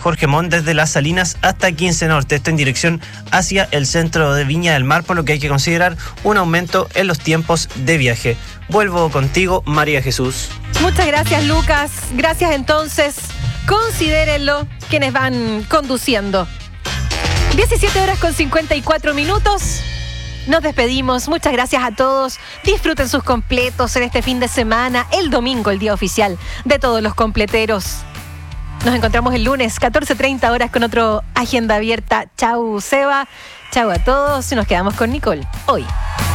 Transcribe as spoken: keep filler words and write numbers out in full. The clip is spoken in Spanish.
Jorge Montt desde Las Salinas hasta quince Norte. Esto en dirección hacia el centro de Viña del Mar, por lo que hay que considerar un aumento en los tiempos de viaje. Vuelvo contigo, María Jesús. Muchas gracias, Lucas. Gracias, entonces. Considérenlo quienes van conduciendo. diecisiete horas con cincuenta y cuatro minutos. Nos despedimos. Muchas gracias a todos. Disfruten sus completos en este fin de semana. El domingo, el día oficial de todos los completeros. Nos encontramos el lunes, catorce treinta horas, con otro Agenda Abierta. Chau, Seba. Chau a todos. Y nos quedamos con Nicole. Hoy.